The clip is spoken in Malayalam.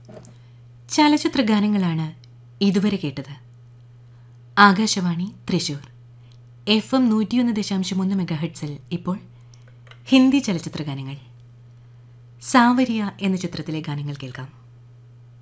ചലച്ചിത്ര ഗാനങ്ങളാണ് ഇതുവരെ കേട്ടത്. ആകാശവാണി തൃശൂർ FM 101.1 മെഗാഹെർട്സിൽ ഇപ്പോൾ ഹിന്ദി ചലച്ചിത്ര ഗാനങ്ങൾ. സാവരിയ എന്ന ചിത്രത്തിലെ ഗാനങ്ങൾ കേൾക്കാം.